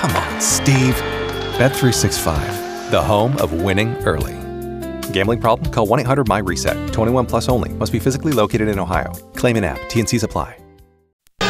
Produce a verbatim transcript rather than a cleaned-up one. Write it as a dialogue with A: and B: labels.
A: Come on, Steve. Bet three sixty-five, the home of winning early. Gambling problem? Call one eight hundred M Y RESET. twenty-one plus only. Must be physically located in Ohio. Claim in app. T N Cs apply.